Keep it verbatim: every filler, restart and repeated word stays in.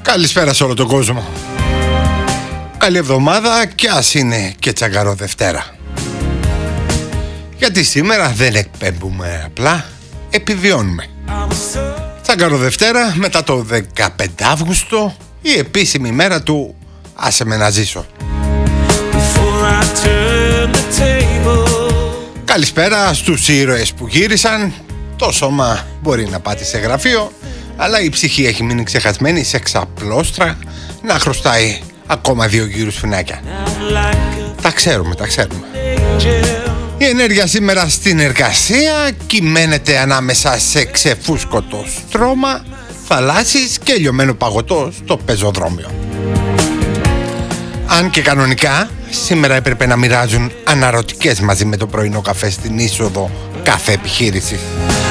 Καλησπέρα σε όλο τον κόσμο. Καλή εβδομάδα κι ας είναι και τσαγκαρό Δευτέρα. Γιατί σήμερα δεν εκπέμπουμε απλά, επιβιώνουμε. Τσαγκαρό Δευτέρα μετά το δεκαπέντε Αύγουστο, η επίσημη μέρα του «Άσε με να ζήσω». Καλησπέρα στους ήρωες που γύρισαν. Το σώμα μπορεί να πάτε σε γραφείο, αλλά η ψυχή έχει μείνει ξεχασμένη σε ξαπλώστρα να χρωστάει ακόμα δύο γύρους φινάκια. Τα ξέρουμε, τα ξέρουμε. Η ενέργεια σήμερα στην εργασία κυμαίνεται ανάμεσα σε ξεφούσκωτο στρώμα, θαλάσσης και λιωμένο παγωτό στο πεζοδρόμιο. Αν και κανονικά σήμερα έπρεπε να μοιράζουν αναρωτικές μαζί με το πρωινό καφέ στην είσοδο κάθε επιχείρηση.